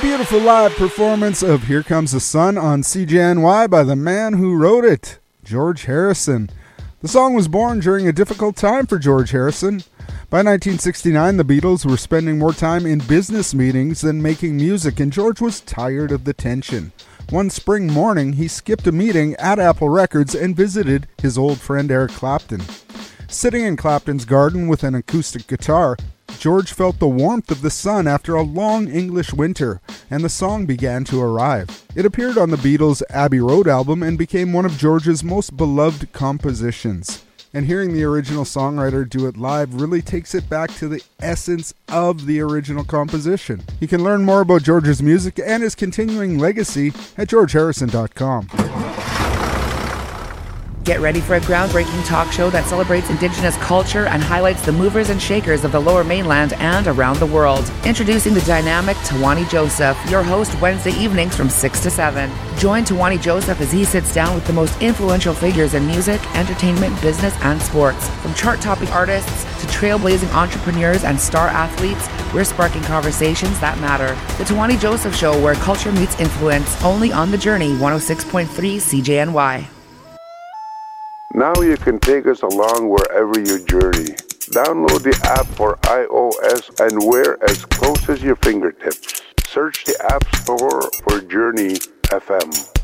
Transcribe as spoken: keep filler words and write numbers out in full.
beautiful live performance of Here Comes the Sun on C J N Y by the man who wrote it, George Harrison. The song was born during a difficult time for George Harrison. By nineteen sixty-nine, the Beatles were spending more time in business meetings than making music, and George was tired of the tension. One spring morning, he skipped a meeting at Apple Records and visited his old friend Eric Clapton. Sitting in Clapton's garden with an acoustic guitar, George felt the warmth of the sun after a long English winter, and the song began to arrive. It appeared on the Beatles' Abbey Road album and became one of George's most beloved compositions. And hearing the original songwriter do it live really takes it back to the essence of the original composition. You can learn more about George's music and his continuing legacy at george harrison dot com. Get ready for a groundbreaking talk show that celebrates Indigenous culture and highlights the movers and shakers of the Lower Mainland and around the world. Introducing the dynamic Tawani Joseph, your host Wednesday evenings from six to seven. Join Tawani Joseph as he sits down with the most influential figures in music, entertainment, business, and sports. From chart-topping artists to trailblazing entrepreneurs and star athletes, we're sparking conversations that matter. The Tawani Joseph Show, where culture meets influence, only on The Journey, one oh six point three C J N Y. Now you can take us along wherever you journey. Download the app for iOS and wear as close as your fingertips. Search the App Store for Journey F M.